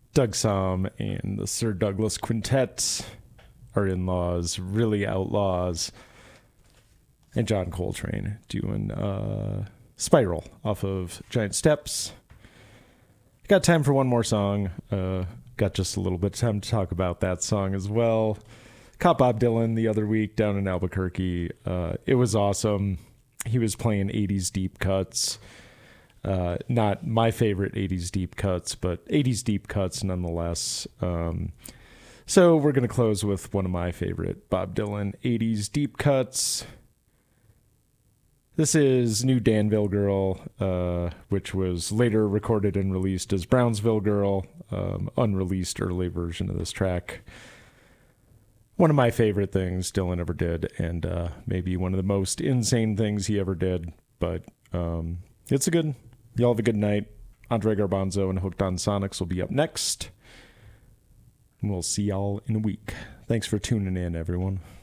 Doug Somm and the Sir Douglas Quintet, Our In-Laws, Really Outlaws, and John Coltrane doing Spiral off of Giant Steps. Got time for one more song. Got just a little bit of time to talk about that song as well. Caught Bob Dylan the other week down in Albuquerque. It was awesome. He was playing 80s deep cuts. Not my favorite 80s deep cuts, but 80s deep cuts nonetheless. So we're going to close with one of my favorite Bob Dylan 80s deep cuts. This is New Danville Girl, which was later recorded and released as Brownsville Girl, unreleased early version of this track. One of my favorite things Dylan ever did, and maybe one of the most insane things he ever did, but it's a good... Y'all have a good night. Andre Garbanzo and Hooked on Sonics will be up next. And we'll see y'all in a week. Thanks for tuning in, everyone.